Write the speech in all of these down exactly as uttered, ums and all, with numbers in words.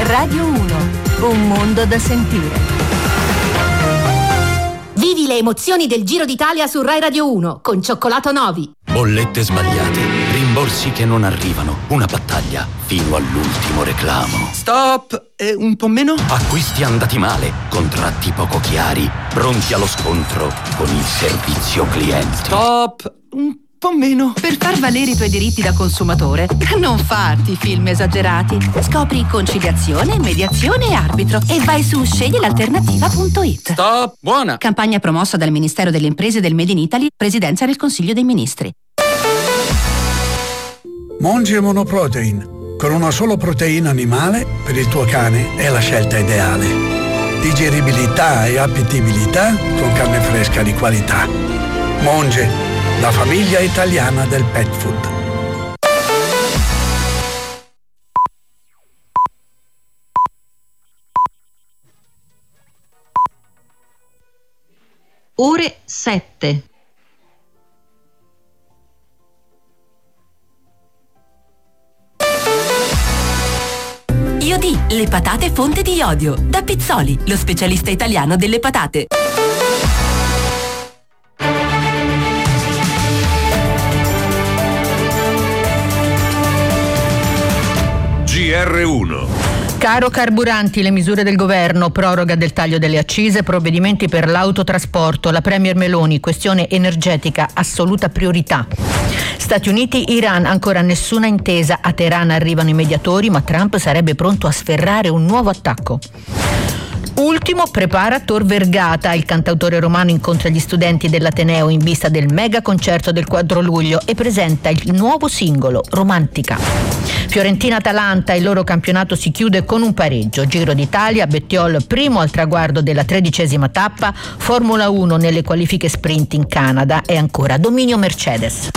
Radio uno, un mondo da sentire. Vivi le emozioni del Giro d'Italia su Rai Radio uno con Cioccolato Novi. Bollette sbagliate, rimborsi che non arrivano, una battaglia fino all'ultimo reclamo. Stop! E un po' meno? Acquisti andati male, contratti poco chiari, pronti allo scontro con il servizio clienti. Stop! Un po' meno. Per far valere i tuoi diritti da consumatore, non farti film esagerati. Scopri conciliazione, mediazione e arbitro e vai su scegli l'alternativa punto it. Stop! Buona! Campagna promossa dal Ministero delle Imprese del Made in Italy, Presidenza del Consiglio dei Ministri. Monge Monoprotein. Con una solo proteina animale, per il tuo cane è la scelta ideale. Digeribilità e appetibilità con carne fresca di qualità. Monge, la famiglia italiana del pet food. Ore sette. Iodì, le patate fonte di iodio. Da Pizzoli, lo specialista italiano delle patate. G R uno. Caro carburanti, le misure del governo, proroga del taglio delle accise, provvedimenti per l'autotrasporto, la Premier Meloni, questione energetica, assoluta priorità. Stati Uniti, Iran, ancora nessuna intesa, a Teheran arrivano i mediatori, ma Trump sarebbe pronto a sferrare un nuovo attacco. Ultimo, prepara Tor Vergata, il cantautore romano incontra gli studenti dell'Ateneo in vista del mega concerto del quattro luglio e presenta il nuovo singolo, Romantica. Fiorentina-Atalanta, il loro campionato si chiude con un pareggio. Giro d'Italia, Bettiol primo al traguardo della tredicesima tappa, Formula uno nelle qualifiche sprint in Canada e ancora dominio Mercedes.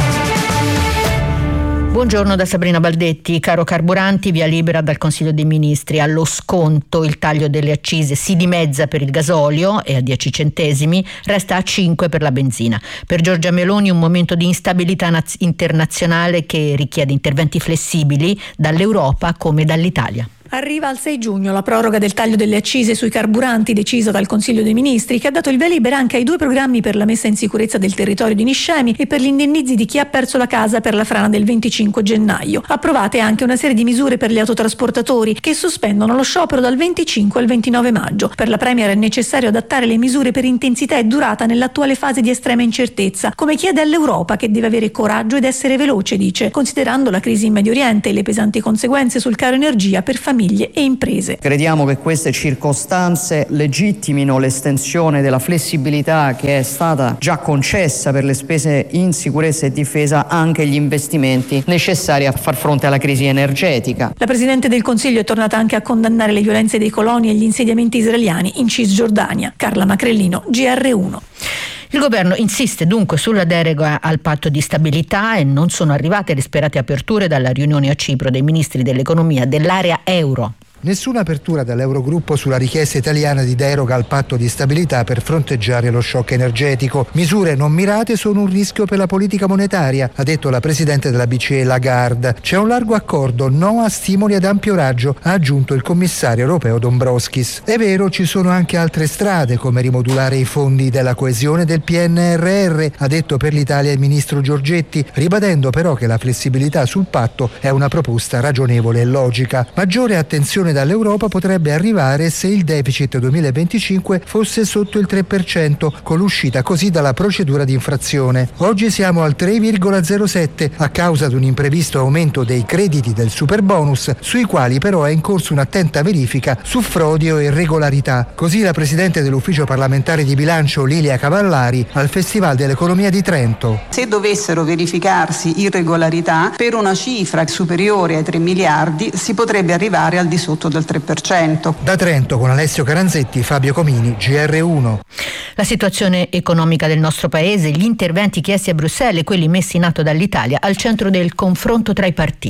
Buongiorno da Sabrina Baldetti. Caro carburanti, via libera dal Consiglio dei Ministri allo sconto, il taglio delle accise si dimezza per il gasolio e a dieci centesimi, resta a cinque per la benzina. Per Giorgia Meloni un momento di instabilità naz- internazionale che richiede interventi flessibili dall'Europa come dall'Italia. Arriva al sei giugno la proroga del taglio delle accise sui carburanti decisa dal Consiglio dei Ministri, che ha dato il via libera anche ai due programmi per la messa in sicurezza del territorio di Niscemi e per gli indennizzi di chi ha perso la casa per la frana del venticinque gennaio. Approvate anche una serie di misure per gli autotrasportatori che sospendono lo sciopero dal venticinque al ventinove maggio. Per la Premier è necessario adattare le misure per intensità e durata nell'attuale fase di estrema incertezza, come chiede all'Europa, che deve avere coraggio ed essere veloce, dice, considerando la crisi in Medio Oriente e le pesanti conseguenze sul caro energia per famiglie e imprese. Crediamo che queste circostanze legittimino l'estensione della flessibilità che è stata già concessa per le spese in sicurezza e difesa anche agli investimenti necessari a far fronte alla crisi energetica. La Presidente del Consiglio è tornata anche a condannare le violenze dei coloni e gli insediamenti israeliani in Cisgiordania. Carla Macrellino, G R uno. Il governo insiste dunque sulla deroga al patto di stabilità e non sono arrivate le sperate aperture dalla riunione a Cipro dei ministri dell'economia dell'area euro. Nessuna apertura dall'Eurogruppo sulla richiesta italiana di deroga al patto di stabilità per fronteggiare lo shock energetico. Misure non mirate sono un rischio per la politica monetaria, ha detto la Presidente della B C E Lagarde. C'è un largo accordo, no a stimoli ad ampio raggio, ha aggiunto il commissario europeo Dombrovskis. È vero, ci sono anche altre strade, come rimodulare i fondi della coesione del P N R R, ha detto per l'Italia il ministro Giorgetti, ribadendo però che la flessibilità sul patto è una proposta ragionevole e logica. Maggiore attenzione dall'Europa potrebbe arrivare se il deficit duemilaventicinque fosse sotto il tre per cento, con l'uscita così dalla procedura di infrazione. Oggi siamo al tre virgola zero sette a causa di un imprevisto aumento dei crediti del superbonus, sui quali però è in corso un'attenta verifica su frodi o irregolarità. Così la Presidente dell'Ufficio parlamentare di bilancio Lilia Cavallari al Festival dell'Economia di Trento. Se dovessero verificarsi irregolarità per una cifra superiore ai tre miliardi si potrebbe arrivare al di sotto del tre per cento. Da Trento con Alessio Caranzetti, Fabio Comini, G R uno. La situazione economica del nostro paese, gli interventi chiesti a Bruxelles e quelli messi in atto dall'Italia al centro del confronto tra i partiti.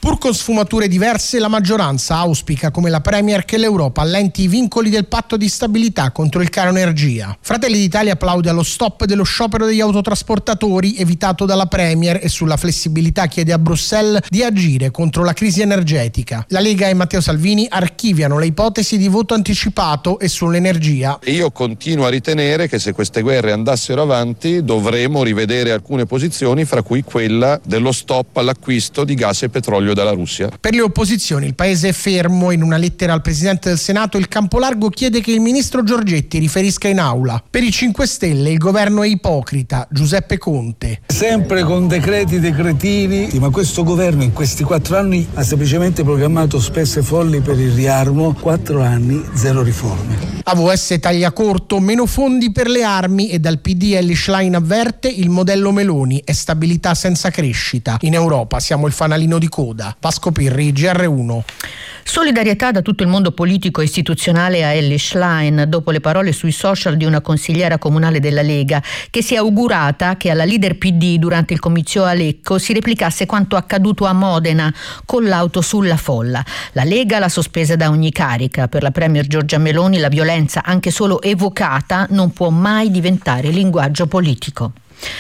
Pur con sfumature diverse, la maggioranza auspica come la Premier che l'Europa allenti i vincoli del patto di stabilità contro il caro energia. Fratelli d'Italia applaude allo stop dello sciopero degli autotrasportatori evitato dalla Premier e sulla flessibilità chiede a Bruxelles di agire contro la crisi energetica. La Lega e Matteo Salvini archiviano le ipotesi di voto anticipato e sull'energia. Io continuo a ritenere che se queste guerre andassero avanti dovremo rivedere alcune posizioni, fra cui quella dello stop all'acquisto di gas e petrolio dalla Russia. Per le opposizioni il paese è fermo. In una lettera al Presidente del Senato il Campolargo chiede che il ministro Giorgetti riferisca in aula. Per i cinque Stelle il governo è ipocrita. Giuseppe Conte. Sempre con decreti decretini, ma questo governo in questi quattro anni ha semplicemente programmato spese folli per il riarmo. Quattro anni, zero riforme. A V S taglia corto, meno fondi per le armi e dal P D Elly Schlein avverte il modello Meloni è stabilità senza crescita. In Europa siamo il fanalino di coda. Vasco Pirri, G R uno. Solidarietà da tutto il mondo politico e istituzionale a Elly Schlein dopo le parole sui social di una consigliera comunale della Lega che si è augurata che alla leader P D durante il comizio a Lecco si replicasse quanto accaduto a Modena con l'auto sulla folla. La Lega l'ha sospesa da ogni carica. Per la Premier Giorgia Meloni la violenza anche solo evocata non può mai diventare linguaggio politico.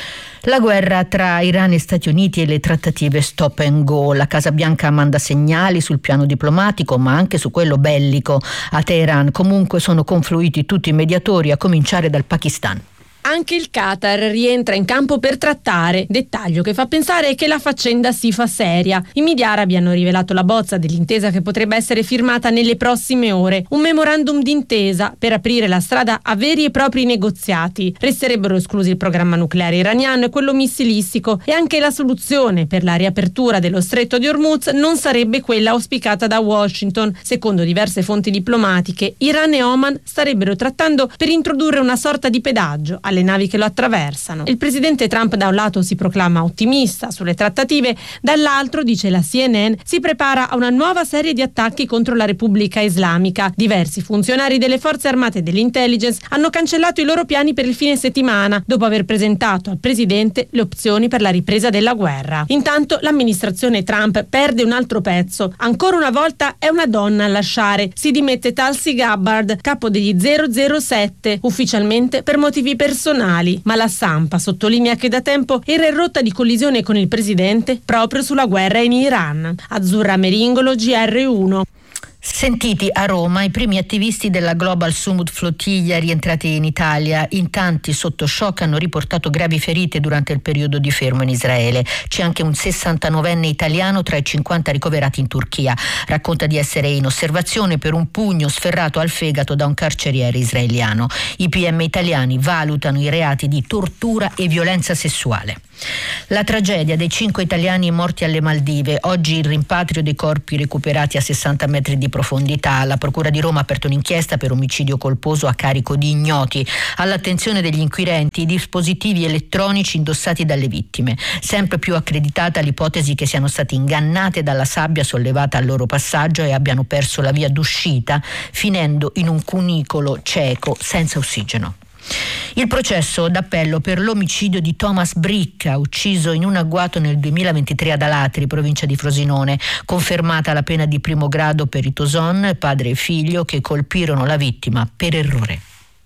La guerra tra Iran e Stati Uniti e le trattative stop and go. La Casa Bianca manda segnali sul piano diplomatico ma anche su quello bellico. A Teheran comunque sono confluiti tutti i mediatori a cominciare dal Pakistan. Anche il Qatar rientra in campo per trattare, dettaglio che fa pensare che la faccenda si fa seria. I media arabi hanno rivelato la bozza dell'intesa che potrebbe essere firmata nelle prossime ore, un memorandum d'intesa per aprire la strada a veri e propri negoziati. Resterebbero esclusi il programma nucleare iraniano e quello missilistico e anche la soluzione per la riapertura dello stretto di Hormuz non sarebbe quella auspicata da Washington. Secondo diverse fonti diplomatiche, Iran e Oman starebbero trattando per introdurre una sorta di pedaggio alle navi che lo attraversano. Il presidente Trump da un lato si proclama ottimista sulle trattative, dall'altro, dice la C N N, si prepara a una nuova serie di attacchi contro la Repubblica Islamica. Diversi funzionari delle forze armate e dell'intelligence hanno cancellato i loro piani per il fine settimana dopo aver presentato al presidente le opzioni per la ripresa della guerra. Intanto l'amministrazione Trump perde un altro pezzo. Ancora una volta è una donna a lasciare. Si dimette Tulsi Gabbard, capo degli zero zero sette, ufficialmente per motivi personali. Ma la stampa sottolinea che da tempo era in rotta di collisione con il presidente proprio sulla guerra in Iran. Azzurra Meringolo, G R uno. Sentiti a Roma i primi attivisti della Global Sumud Flottiglia rientrati in Italia. In tanti sotto shock hanno riportato gravi ferite durante il periodo di fermo in Israele. C'è anche un sessantanovenne italiano tra i cinquanta ricoverati in Turchia. Racconta di essere in osservazione per un pugno sferrato al fegato da un carceriere israeliano. I P M italiani valutano i reati di tortura e violenza sessuale. La tragedia dei cinque italiani morti alle Maldive. Oggi il rimpatrio dei corpi recuperati a sessanta metri di profondità. La Procura di Roma ha aperto un'inchiesta per omicidio colposo a carico di ignoti. All'attenzione degli inquirenti i dispositivi elettronici indossati dalle vittime. Sempre più accreditata l'ipotesi che siano state ingannate dalla sabbia sollevata al loro passaggio e abbiano perso la via d'uscita, finendo in un cunicolo cieco senza ossigeno. Il processo d'appello per l'omicidio di Thomas Bricca, ucciso in un agguato nel duemilaventitré ad Alatri, provincia di Frosinone, confermata la pena di primo grado per i Toson, padre e figlio, che colpirono la vittima per errore.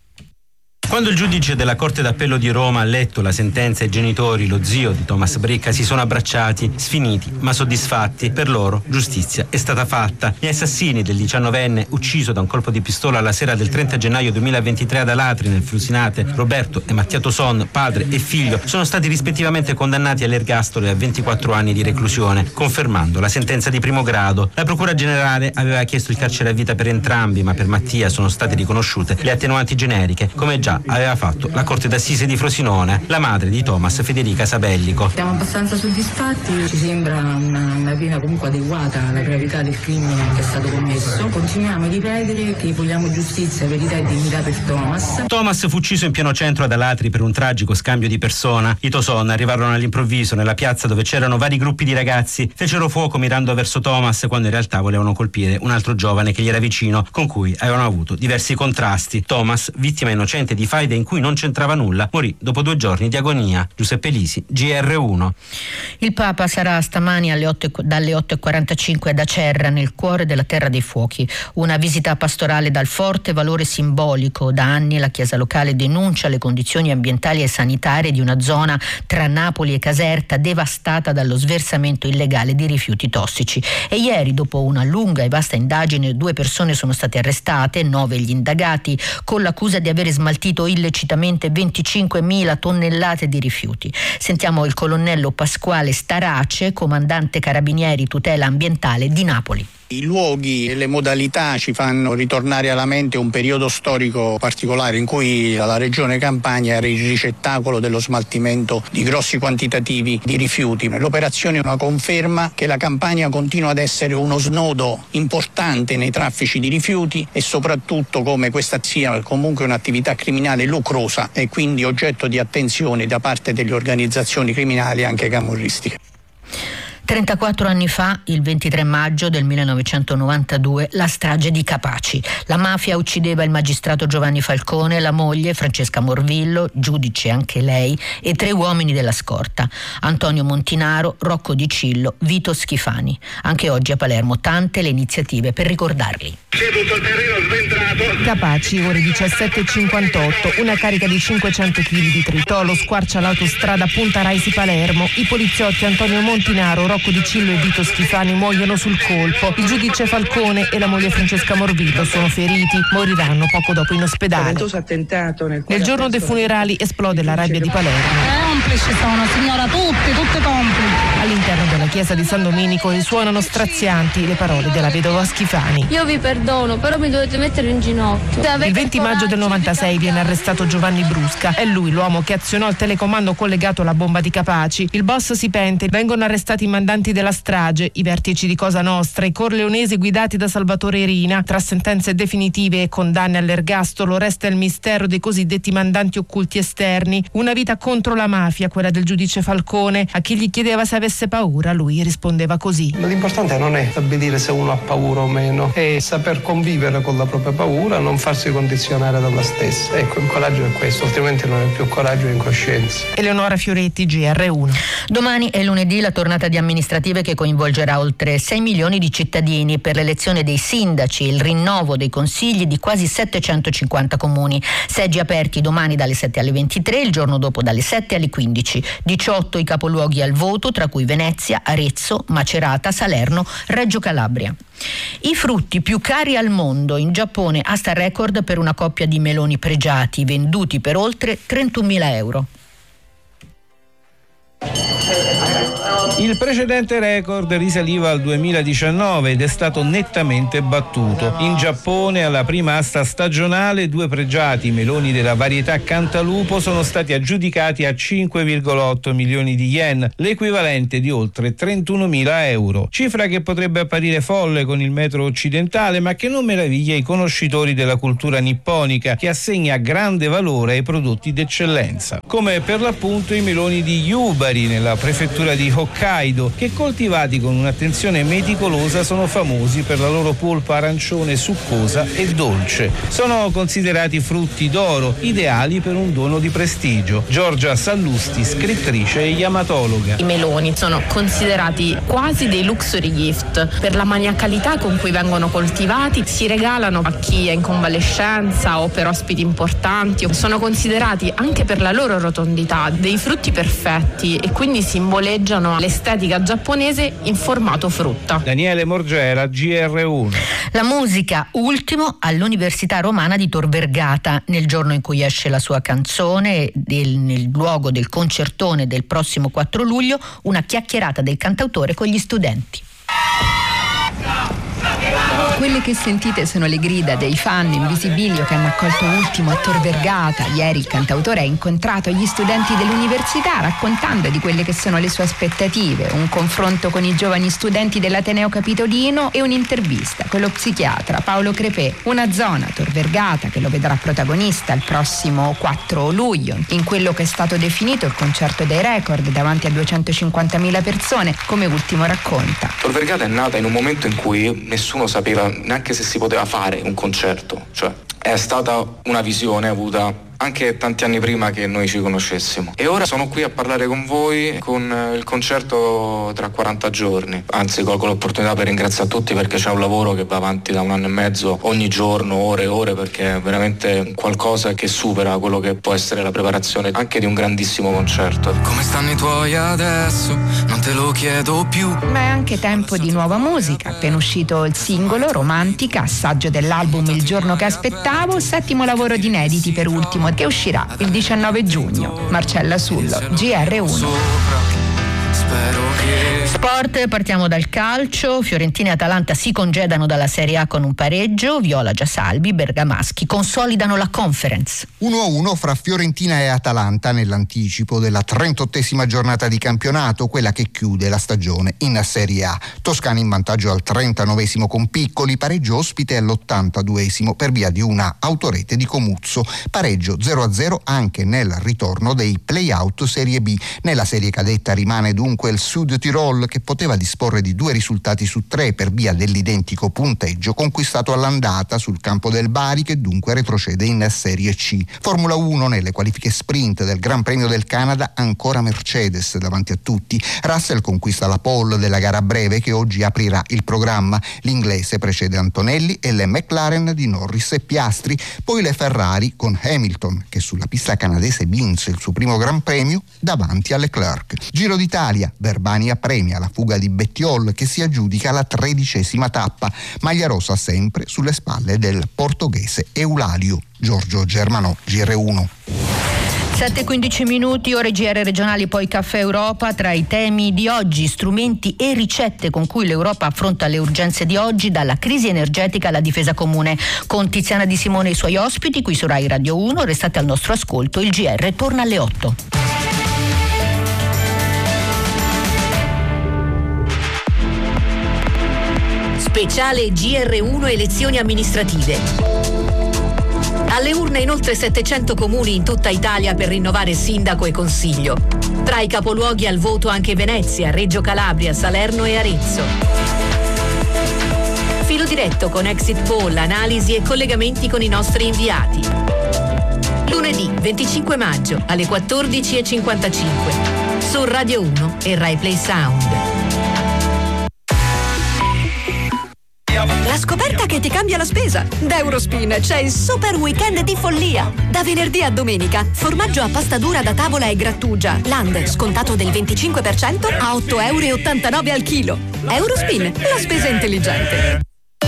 Quando il giudice della Corte d'Appello di Roma ha letto la sentenza, i genitori, lo zio di Thomas Bricca si sono abbracciati, sfiniti ma soddisfatti. Per loro giustizia è stata fatta. Gli assassini del diciannovenne ucciso da un colpo di pistola la sera del trenta gennaio duemilaventitré ad Alatri nel Frusinate, Roberto e Mattia Toson, padre e figlio, sono stati rispettivamente condannati all'ergastolo e a ventiquattro anni di reclusione, confermando la sentenza di primo grado. La Procura Generale aveva chiesto il carcere a vita per entrambi, ma per Mattia sono state riconosciute le attenuanti generiche, come già aveva fatto la Corte d'Assise di Frosinone. La madre di Thomas, Federica Sabellico: siamo abbastanza soddisfatti, ci sembra una, una pena comunque adeguata alla gravità del crimine che è stato commesso. Continuiamo a ripetere che vogliamo giustizia, verità e dignità per Thomas. Thomas fu ucciso in pieno centro ad Alatri per un tragico scambio di persona. I Toson arrivarono all'improvviso nella piazza dove c'erano vari gruppi di ragazzi, fecero fuoco mirando verso Thomas quando in realtà volevano colpire un altro giovane che gli era vicino, con cui avevano avuto diversi contrasti. Thomas, vittima innocente di faide in cui non c'entrava nulla, morì dopo due giorni di agonia. Giuseppe Lisi, G R uno. Il Papa sarà stamani alle otto, dalle otto e quarantacinque ad Acerra, nel cuore della Terra dei Fuochi. Una visita pastorale dal forte valore simbolico. Da anni la Chiesa locale denuncia le condizioni ambientali e sanitarie di una zona tra Napoli e Caserta devastata dallo sversamento illegale di rifiuti tossici. E ieri, dopo una lunga e vasta indagine, due persone sono state arrestate, nove gli indagati, con l'accusa di avere smaltito illecitamente venticinquemila tonnellate di rifiuti. Sentiamo il colonnello Pasquale Starace, comandante Carabinieri Tutela Ambientale di Napoli. I luoghi e le modalità ci fanno ritornare alla mente un periodo storico particolare in cui la regione Campania era il ricettacolo dello smaltimento di grossi quantitativi di rifiuti. L'operazione è una conferma che la Campania continua ad essere uno snodo importante nei traffici di rifiuti e soprattutto come questa sia comunque un'attività criminale lucrosa e quindi oggetto di attenzione da parte delle organizzazioni criminali anche camorristiche. trentaquattro anni fa, il ventitré maggio del millenovecentonovantadue, la strage di Capaci. La mafia uccideva il magistrato Giovanni Falcone, la moglie Francesca Morvillo, giudice anche lei, e tre uomini della scorta: Antonio Montinaro, Rocco Di Cillo, Vito Schifani. Anche oggi a Palermo tante le iniziative per ricordarli. Capaci, ore diciassette e cinquantotto, una carica di cinquecento chili di tritolo squarcia l'autostrada Punta Raisi Palermo. I poliziotti Antonio Montinaro, Rocco Di Cillo e Vito Schifani muoiono sul colpo. Il giudice Falcone e la moglie Francesca Morvillo sono feriti, moriranno poco dopo in ospedale. Nel giorno dei funerali esplode la rabbia di Palermo. Complici sono, signora, tutti, tutte complici. All'interno della chiesa di San Domenico risuonano strazianti le parole della vedova Schifani. Io vi perdono, però mi dovete mettere in ginocchio. Il venti maggio del novantasei viene arrestato Giovanni Brusca. È lui l'uomo che azionò il telecomando collegato alla bomba di Capaci. Il boss si pente, vengono arrestati i mandanti della strage, i vertici di Cosa Nostra, i corleonesi guidati da Salvatore Rina. Tra sentenze definitive e condanne all'ergastolo resta il mistero dei cosiddetti mandanti occulti esterni. Una vita contro la mafia, quella del giudice Falcone. A chi gli chiedeva se avesse paura, lui rispondeva così: l'importante non è stabilire se uno ha paura o meno, è saper convivere con la propria paura, non farsi condizionare dalla stessa. Ecco, il coraggio è questo, altrimenti non è più coraggio, è incoscienza. Eleonora Fioretti, G R uno. Domani è lunedì la tornata di amministrative che coinvolgerà oltre sei milioni di cittadini per l'elezione dei sindaci e il rinnovo dei consigli di quasi settecentocinquanta comuni. Seggi aperti domani dalle sette alle ventitré, il giorno dopo dalle sette alle quindici. diciotto i capoluoghi al voto, tra cui Venezia, Arezzo, Macerata, Salerno, Reggio Calabria. I frutti più cari al mondo. In Giappone asta record per una coppia di meloni pregiati venduti per oltre trentunomila euro. Il precedente record risaliva al duemiladiciannove ed è stato nettamente battuto. In Giappone, alla prima asta stagionale, due pregiati meloni della varietà Cantalupo sono stati aggiudicati a cinque virgola otto milioni di yen, l'equivalente di oltre trentunomila euro. Cifra che potrebbe apparire folle con il metro occidentale, ma che non meraviglia i conoscitori della cultura nipponica, che assegna grande valore ai prodotti d'eccellenza, come per l'appunto i meloni di Yubari nella prefettura di Hokkaido, che coltivati con un'attenzione meticolosa sono famosi per la loro polpa arancione succosa e dolce. Sono considerati frutti d'oro, ideali per un dono di prestigio. Giorgia Sallusti, scrittrice e yamatologa. I meloni sono considerati quasi dei luxury gift per la maniacalità con cui vengono coltivati, si regalano a chi è in convalescenza o per ospiti importanti. Sono considerati anche per la loro rotondità dei frutti perfetti e quindi simboleggiano l'estetica giapponese in formato frutta. Daniele Morgera, G R uno. La musica ultimo all'Università Romana di Tor Vergata, nel giorno in cui esce la sua canzone, del, nel luogo del concertone del prossimo quattro luglio, una chiacchierata del cantautore con gli studenti. Quelle che sentite sono le grida dei fan in visibilio che hanno accolto Ultimo a Tor Vergata. Ieri il cantautore ha incontrato gli studenti dell'università raccontando di quelle che sono le sue aspettative, un confronto con i giovani studenti dell'Ateneo Capitolino e un'intervista con lo psichiatra Paolo Crepè. Una zona, Tor Vergata, che lo vedrà protagonista il prossimo quattro luglio, in quello che è stato definito il concerto dei record davanti a duecentocinquantamila persone, come Ultimo racconta. Tor Vergata è nata in un momento in cui nessuno sapeva neanche se si poteva fare un concerto, cioè è stata una visione avuta anche tanti anni prima che noi ci conoscessimo. E ora sono qui a parlare con voi con il concerto tra quaranta giorni. Anzi, colgo l'opportunità per ringraziare tutti, perché c'è un lavoro che va avanti da un anno e mezzo, ogni giorno, ore e ore, perché è veramente qualcosa che supera quello che può essere la preparazione anche di un grandissimo concerto. Come stanno i tuoi adesso? Non te lo chiedo più. Ma è anche tempo di nuova musica. Appena uscito il singolo Romantica, assaggio dell'album Il giorno che aspettavo, settimo lavoro di inediti per ultimo, che uscirà il diciannove giugno. Marcella Sullo, G R uno. Sport, partiamo dal calcio. Fiorentina e Atalanta si congedano dalla Serie A con un pareggio. Viola già salvi, bergamaschi consolidano la Conference. uno a uno fra Fiorentina e Atalanta nell'anticipo della trentottesima giornata di campionato, quella che chiude la stagione in Serie A. Toscani in vantaggio al trentanovesimo con Piccoli, pareggio ospite all'ottantaduesimo per via di una autorete di Comuzzo. Pareggio zero a zero anche nel ritorno dei play-out Serie B. Nella serie cadetta rimane dunque il Sud Tirol, che poteva disporre di due risultati su tre per via dell'identico punteggio conquistato all'andata sul campo del Bari, che dunque retrocede in Serie C. Formula uno, nelle qualifiche sprint del Gran Premio del Canada, ancora Mercedes davanti a tutti. Russell conquista la pole della gara breve che oggi aprirà il programma. L'inglese precede Antonelli e le McLaren di Norris e Piastri, poi le Ferrari con Hamilton, che sulla pista canadese vinse il suo primo Gran Premio davanti a Leclerc. Giro d'Italia, Verbania premia la fuga di Bettiol, che si aggiudica la tredicesima tappa. Maglia rosa sempre sulle spalle del portoghese Eulalio. Giorgio Germanò, G R uno. sette e quindici minuti, ore G R regionali, poi Caffè Europa. Tra i temi di oggi, strumenti e ricette con cui l'Europa affronta le urgenze di oggi, dalla crisi energetica alla difesa comune. Con Tiziana Di Simone e i suoi ospiti, qui su Rai Radio uno. Restate al nostro ascolto, il G R torna alle otto. Speciale G R uno elezioni amministrative. Alle urne in oltre settecento comuni in tutta Italia per rinnovare sindaco e consiglio. Tra i capoluoghi al voto anche Venezia, Reggio Calabria, Salerno e Arezzo. Filo diretto con exit poll, analisi e collegamenti con i nostri inviati. Lunedì venticinque maggio alle quattordici e cinquantacinque su Radio uno e Rai Play Sound. La scoperta che ti cambia la spesa. Da Eurospin c'è il super weekend di follia. Da venerdì a domenica, formaggio a pasta dura da tavola e grattugia Land scontato del venticinque per cento a otto virgola ottantanove euro al chilo. Eurospin, la spesa intelligente.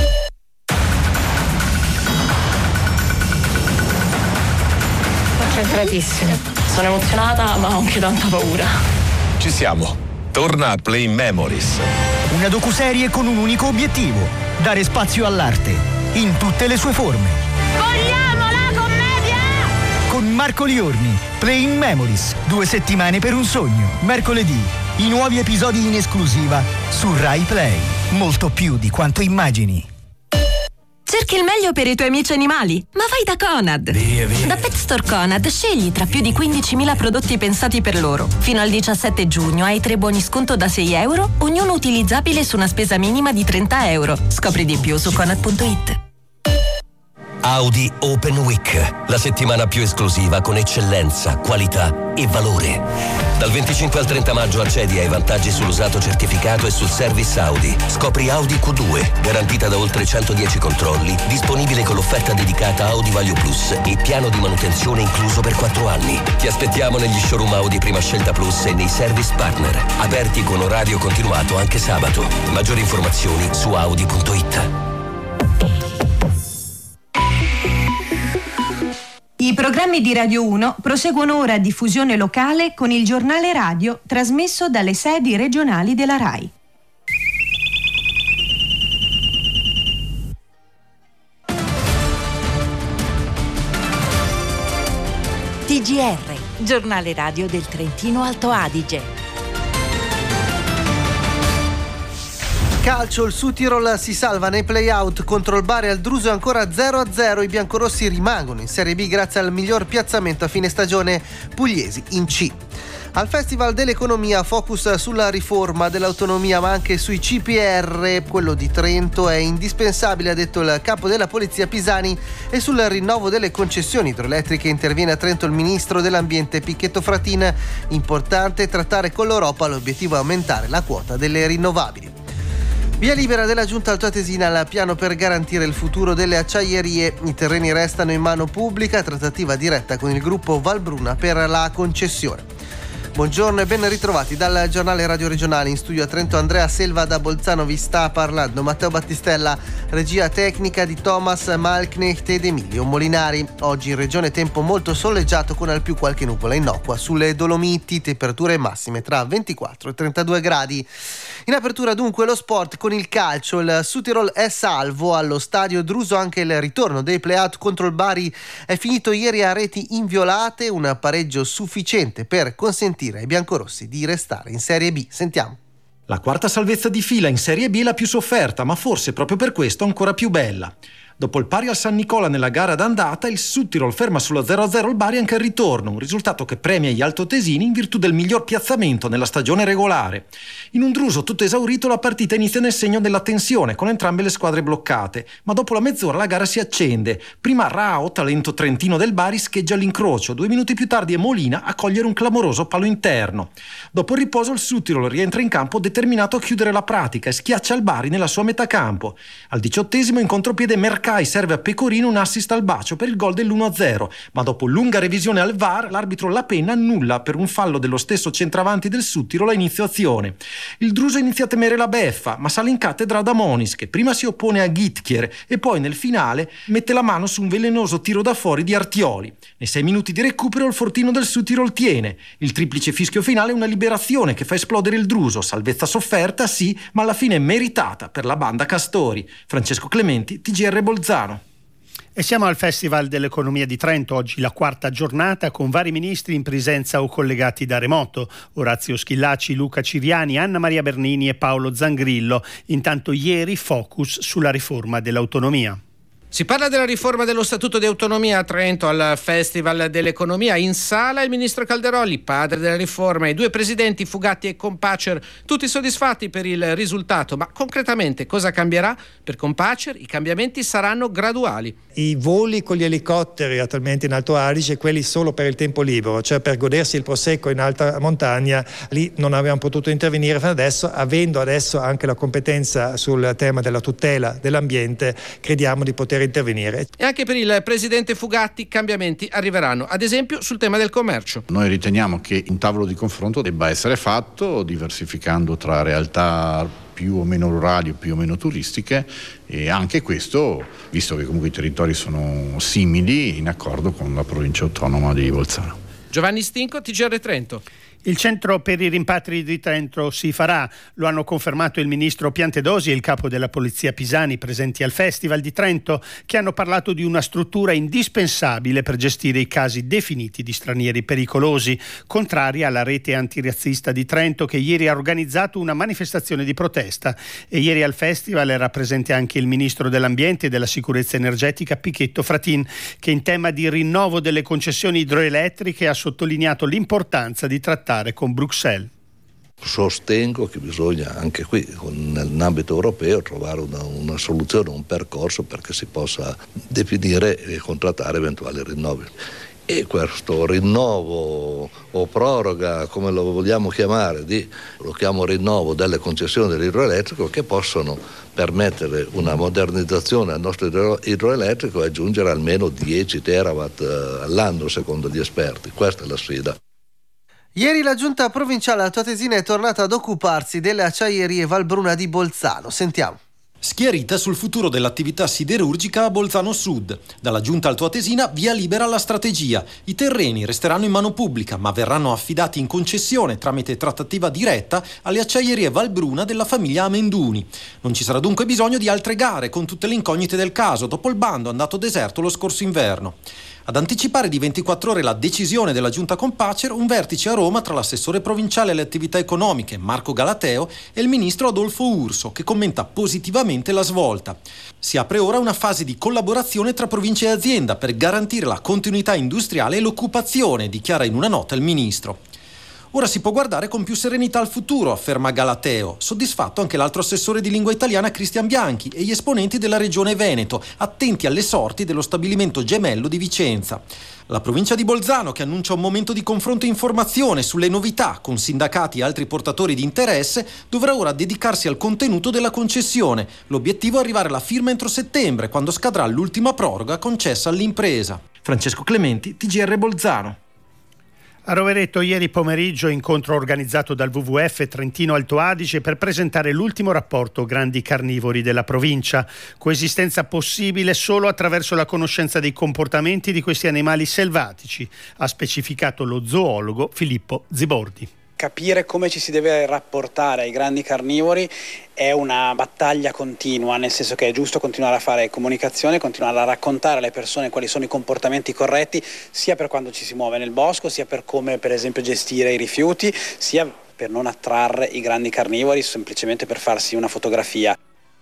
Concentratissima. Sono emozionata, ma ho anche tanta paura. Ci siamo. Torna Play Memories. Una docuserie con un unico obiettivo: dare spazio all'arte, in tutte le sue forme. Vogliamo la commedia! Con Marco Liorni, Play Memories, due settimane per un sogno. Mercoledì, i nuovi episodi in esclusiva su Rai Play. Molto più di quanto immagini. Cerchi il meglio per i tuoi amici animali? Ma vai da Conad! Via, via. Da Pet Store Conad scegli tra più di quindicimila prodotti pensati per loro. Fino al diciassette giugno hai tre buoni sconto da sei euro, ognuno utilizzabile su una spesa minima di trenta euro. Scopri di più su conad punto it. Audi Open Week, la settimana più esclusiva con eccellenza, qualità e valore. Dal venticinque al trenta maggio accedi ai vantaggi sull'usato certificato e sul service Audi. Scopri Audi Q due, garantita da oltre centodieci controlli, disponibile con l'offerta dedicata Audi Value Plus e piano di manutenzione incluso per quattro anni. Ti aspettiamo negli showroom Audi Prima Scelta Plus e nei service partner, aperti con orario continuato anche sabato. Maggiori informazioni su audi punto it. I programmi di Radio uno proseguono ora a diffusione locale con il giornale radio trasmesso dalle sedi regionali della Rai. T G R, giornale radio del Trentino Alto Adige. calcio, il Südtirol si salva nei play-out contro il Bari al Druso, ancora zero a zero. I biancorossi rimangono in Serie B grazie al miglior piazzamento a fine stagione pugliesi in C. Al Festival dell'Economia focus sulla riforma dell'autonomia ma anche sui C P R. Quello di Trento è indispensabile, ha detto il capo della polizia Pisani, e sul rinnovo delle concessioni idroelettriche interviene a Trento il ministro dell'ambiente Pichetto Fratin. Importante trattare con l'Europa, l'obiettivo è aumentare la quota delle rinnovabili. Via libera della Giunta altoatesina al piano per garantire il futuro delle acciaierie. I terreni restano in mano pubblica, trattativa diretta con il gruppo Valbruna per la concessione. Buongiorno e ben ritrovati dal giornale radio regionale. In studio a Trento Andrea Selva, da Bolzano vi sta parlando Matteo Battistella, regia tecnica di Thomas Malknecht ed Emilio Molinari. Oggi in regione tempo molto soleggiato con al più qualche nuvola innocua sulle Dolomiti, temperature massime tra ventiquattro e trentadue gradi. In apertura dunque lo sport con il calcio. Il Südtirol è salvo allo stadio Druso, anche il ritorno dei play-out contro il Bari è finito ieri a reti inviolate, un pareggio sufficiente per consentire ai biancorossi di restare in Serie B. Sentiamo. La quarta salvezza di fila in Serie B è la più sofferta, ma forse proprio per questo ancora più bella. Dopo il pari al San Nicola nella gara d'andata, il Südtirol ferma sullo zero a zero il Bari anche al ritorno, un risultato che premia gli altoatesini in virtù del miglior piazzamento nella stagione regolare. In un Druso tutto esaurito, la partita inizia nel segno della tensione, con entrambe le squadre bloccate, ma dopo la mezz'ora la gara si accende. Prima Rao, talento trentino del Bari, scheggia l'incrocio, due minuti più tardi è Molina a cogliere un clamoroso palo interno. Dopo il riposo il Südtirol rientra in campo determinato a chiudere la pratica e schiaccia il Bari nella sua metà campo. Al diciottesimo in contropiede Mercati serve a Pecorino un assist al bacio per il gol dell'uno a zero, ma dopo lunga revisione al V A R l'arbitro La Penna annulla per un fallo dello stesso centravanti del Südtirol a inizio azione. Il Druso inizia a temere la beffa, ma sale in cattedra da Monis, che prima si oppone a Gitkier e poi nel finale mette la mano su un velenoso tiro da fuori di Artioli. Nei sei minuti di recupero il fortino del Südtirol tiene. Il triplice fischio finale è una liberazione che fa esplodere il Druso, salvezza sofferta sì, ma alla fine meritata per la banda Castori. Francesco Clementi, T G R Bolzano. E siamo al Festival dell'Economia di Trento, oggi la quarta giornata con vari ministri in presenza o collegati da remoto: Orazio Schillaci, Luca Ciriani, Anna Maria Bernini e Paolo Zangrillo. Intanto ieri focus sulla riforma dell'autonomia. Si parla della riforma dello Statuto di Autonomia a Trento al Festival dell'Economia. In sala il ministro Calderoli, padre della riforma, e i due presidenti Fugatti e Kompatscher, tutti soddisfatti per il risultato. Ma concretamente cosa cambierà? Per Kompatscher i cambiamenti saranno graduali. I voli con gli elicotteri attualmente in Alto Adige, quelli solo per il tempo libero, cioè per godersi il prosecco in alta montagna, lì non avevamo potuto intervenire fino adesso. Avendo adesso anche la competenza sul tema della tutela dell'ambiente, crediamo di poter intervenire. E anche per il presidente Fugatti cambiamenti arriveranno, ad esempio sul tema del commercio. Noi riteniamo che un tavolo di confronto debba essere fatto diversificando tra realtà più o meno rurali o più o meno turistiche, e anche questo, visto che comunque i territori sono simili, in accordo con la provincia autonoma di Bolzano. Giovanni Stinco, T G R Trento. Il centro per i rimpatri di Trento si farà, lo hanno confermato il ministro Piantedosi e il capo della polizia Pisani, presenti al Festival di Trento, che hanno parlato di una struttura indispensabile per gestire i casi definiti di stranieri pericolosi, contraria alla rete antirazzista di Trento, che ieri ha organizzato una manifestazione di protesta. E ieri al Festival era presente anche il ministro dell'Ambiente e della Sicurezza Energetica Pichetto Fratin, che in tema di rinnovo delle concessioni idroelettriche ha sottolineato l'importanza di trattare con Bruxelles. Sostengo che bisogna anche qui, nell'ambito europeo, trovare una, una soluzione, un percorso perché si possa definire e contrattare eventuali rinnovi. E questo rinnovo o proroga, come lo vogliamo chiamare, di, lo chiamo rinnovo delle concessioni dell'idroelettrico, che possono permettere una modernizzazione al nostro idro- idroelettrico e aggiungere almeno dieci terawatt all'anno, secondo gli esperti. Questa è la sfida. Ieri la giunta provinciale altoatesina è tornata ad occuparsi delle acciaierie Valbruna di Bolzano. Sentiamo. Schiarita sul futuro dell'attività siderurgica a Bolzano Sud. Dalla giunta altoatesina via libera alla strategia. I terreni resteranno in mano pubblica, ma verranno affidati in concessione tramite trattativa diretta alle acciaierie Valbruna della famiglia Amenduni. Non ci sarà dunque bisogno di altre gare, con tutte le incognite del caso, dopo il bando andato deserto lo scorso inverno. Ad anticipare di ventiquattro ore la decisione della giunta Compacer, un vertice a Roma tra l'assessore provinciale alle attività economiche Marco Galateo e il ministro Adolfo Urso, che commenta positivamente la svolta. Si apre ora una fase di collaborazione tra provincia e azienda per garantire la continuità industriale e l'occupazione, dichiara in una nota il ministro. Ora si può guardare con più serenità al futuro, afferma Galateo, soddisfatto anche l'altro assessore di lingua italiana Cristian Bianchi e gli esponenti della regione Veneto, attenti alle sorti dello stabilimento gemello di Vicenza. La provincia di Bolzano, che annuncia un momento di confronto e informazione sulle novità con sindacati e altri portatori di interesse, dovrà ora dedicarsi al contenuto della concessione. L'obiettivo è arrivare alla firma entro settembre, quando scadrà l'ultima proroga concessa all'impresa. Francesco Clementi, T G R Bolzano. A Rovereto ieri pomeriggio incontro organizzato dal W W F Trentino Alto Adige per presentare l'ultimo rapporto grandi carnivori della provincia. Coesistenza possibile solo attraverso la conoscenza dei comportamenti di questi animali selvatici, ha specificato lo zoologo Filippo Zibordi. Capire come ci si deve rapportare ai grandi carnivori è una battaglia continua, nel senso che è giusto continuare a fare comunicazione, continuare a raccontare alle persone quali sono i comportamenti corretti, sia per quando ci si muove nel bosco, sia per come per esempio gestire i rifiuti, sia per non attrarre i grandi carnivori semplicemente per farsi una fotografia.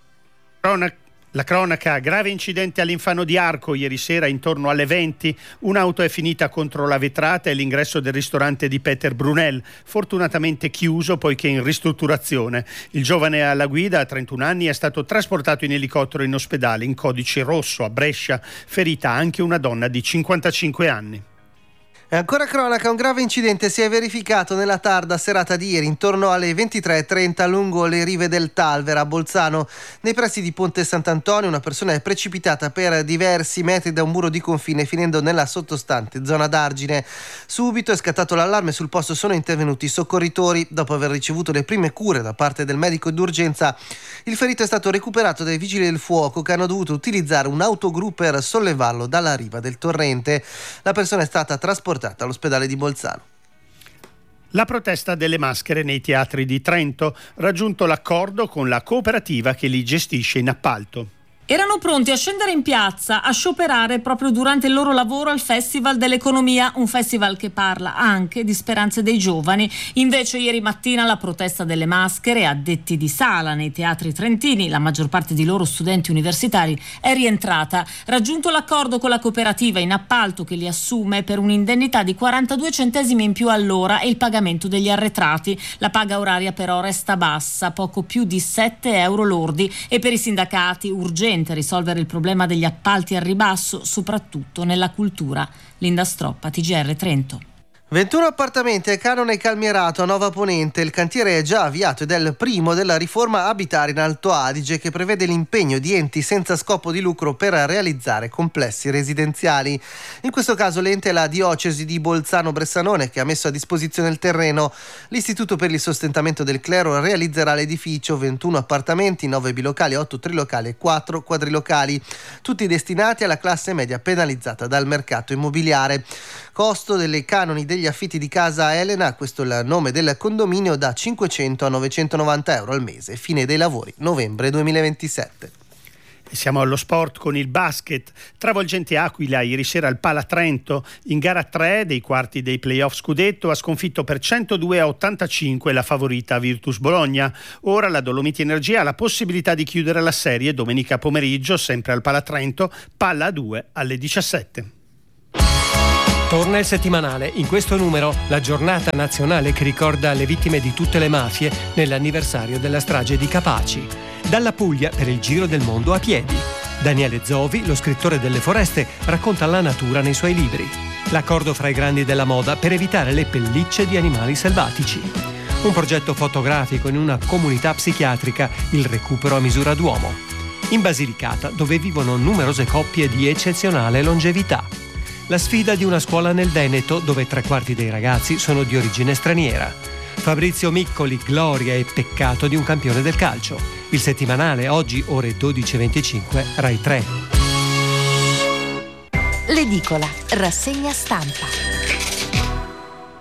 La cronaca: grave incidente all'Infano di Arco ieri sera intorno alle venti. Un'auto è finita contro la vetrata e l'ingresso del ristorante di Peter Brunel, fortunatamente chiuso poiché in ristrutturazione. Il giovane alla guida, a trentuno anni, è stato trasportato in elicottero in ospedale in codice rosso a Brescia, ferita anche una donna di cinquantacinque anni. E ancora cronaca, un grave incidente si è verificato nella tarda serata di ieri intorno alle ventitré e trenta lungo le rive del Talvera a Bolzano, nei pressi di Ponte Sant'Antonio. Una persona è precipitata per diversi metri da un muro di confine finendo nella sottostante zona d'argine. Subito è scattato l'allarme, sul posto sono intervenuti i soccorritori. Dopo aver ricevuto le prime cure da parte del medico d'urgenza, il ferito è stato recuperato dai vigili del fuoco, che hanno dovuto utilizzare un autogru per sollevarlo dalla riva del torrente. La persona è stata trasportata all'ospedale di Bolzano. La protesta delle maschere nei teatri di Trento, raggiunto l'accordo con la cooperativa che li gestisce in appalto. Erano pronti a scendere in piazza, a scioperare proprio durante il loro lavoro al Festival dell'Economia, un festival che parla anche di speranze dei giovani. Invece ieri mattina la protesta delle maschere, addetti di sala nei teatri trentini, la maggior parte di loro studenti universitari, è rientrata. Raggiunto l'accordo con la cooperativa in appalto che li assume per un'indennità di quarantadue centesimi in più all'ora e il pagamento degli arretrati. La paga oraria però resta bassa, poco più di sette euro lordi, e per i sindacati urgente risolvere il problema degli appalti al ribasso, soprattutto nella cultura. Linda Stroppa, T G R Trento. ventuno appartamenti a canone calmierato a Nova Ponente. Il cantiere è già avviato ed è il primo della riforma Abitare in Alto Adige, che prevede l'impegno di enti senza scopo di lucro per realizzare complessi residenziali. In questo caso l'ente è la diocesi di Bolzano-Bressanone, che ha messo a disposizione il terreno. L'Istituto per il sostentamento del clero realizzerà l'edificio: ventuno appartamenti, nove bilocali, otto trilocali e quattro quadrilocali, tutti destinati alla classe media penalizzata dal mercato immobiliare. Costo delle canoni degli affitti di Casa Elena, questo è il nome del condominio, da cinquecento a novecentonovanta euro al mese. Fine dei lavori novembre duemilaventisette. E siamo allo sport con il basket. Travolgente Aquila ieri sera al Pala Trento, in gara tre dei quarti dei playoff scudetto, ha sconfitto per centodue a ottantacinque la favorita Virtus Bologna. Ora la Dolomiti Energia ha la possibilità di chiudere la serie domenica pomeriggio, sempre al Pala Trento, palla a due alle diciassette. Torna il settimanale, in questo numero la giornata nazionale che ricorda le vittime di tutte le mafie nell'anniversario della strage di Capaci. Dalla Puglia per il giro del mondo a piedi. Daniele Zovi, lo scrittore delle foreste, racconta la natura nei suoi libri. L'accordo fra i grandi della moda per evitare le pellicce di animali selvatici. Un progetto fotografico in una comunità psichiatrica, il recupero a misura d'uomo. In Basilicata, dove vivono numerose coppie di eccezionale longevità. La sfida di una scuola nel Veneto, dove tre quarti dei ragazzi sono di origine straniera. Fabrizio Miccoli, gloria e peccato di un campione del calcio. Il settimanale oggi ore dodici e venticinque, Rai tre. L'edicola, rassegna stampa.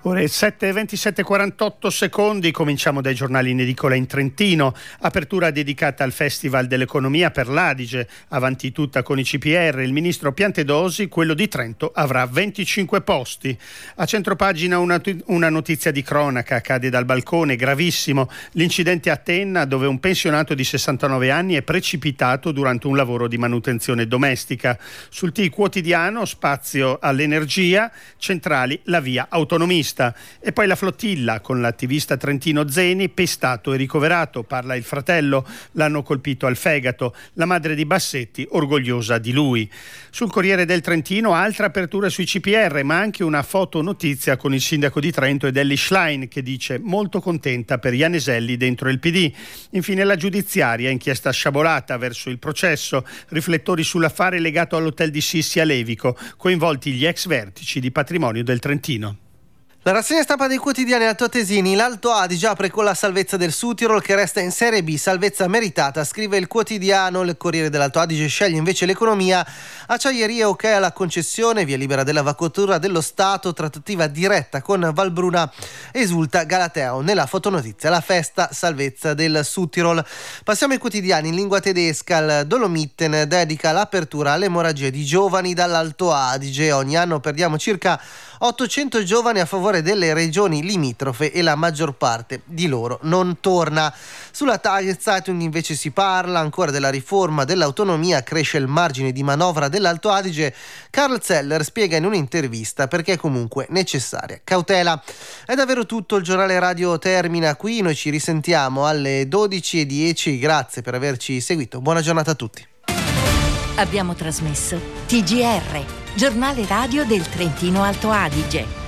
Ore sette e ventisette, quarantotto secondi, cominciamo dai giornali in edicola in Trentino. Apertura dedicata al Festival dell'Economia per l'Adige, avanti tutta con i C P R. Il ministro Piantedosi, quello di Trento, avrà venticinque posti. A centropagina una, una notizia di cronaca, cade dal balcone, gravissimo. L'incidente a Tenna, dove un pensionato di sessantanove anni è precipitato durante un lavoro di manutenzione domestica. Sul T quotidiano, spazio all'energia, centrali la via autonomista. E poi la flottilla con l'attivista trentino Zeni, pestato e ricoverato, parla il fratello, l'hanno colpito al fegato, la madre di Bassetti orgogliosa di lui. Sul Corriere del Trentino altra apertura sui C P R, ma anche una fotonotizia con il sindaco di Trento ed Elly Schlein che dice molto contenta per Ianeselli dentro il P D. Infine la giudiziaria, inchiesta sciabolata verso il processo, riflettori sull'affare legato all'hotel di Sissi a Levico, coinvolti gli ex vertici di patrimonio del Trentino. La rassegna stampa dei quotidiani altoatesini. L'Alto Adige apre con la salvezza del Südtirol che resta in Serie B, salvezza meritata, scrive il quotidiano. Il Corriere dell'Alto Adige sceglie invece l'economia. Acciaieria ok alla concessione, via libera della vacatura dello Stato, trattativa diretta con Valbruna, esulta Galateo. Nella fotonotizia la festa, salvezza del Südtirol. Passiamo ai quotidiani. In lingua tedesca il Dolomitten dedica l'apertura all'emorragia di giovani dall'Alto Adige. Ogni anno perdiamo circa ottocento giovani a favore delle regioni limitrofe e la maggior parte di loro non torna. Sulla Tageszeitung invece si parla ancora della riforma dell'autonomia, cresce il margine di manovra dell'Alto Adige. Karl Zeller spiega in un'intervista perché è comunque necessaria cautela. È davvero tutto, il giornale radio termina qui, noi ci risentiamo alle dodici e dieci, grazie per averci seguito, buona giornata a tutti. Abbiamo trasmesso T G R, giornale radio del Trentino Alto Adige.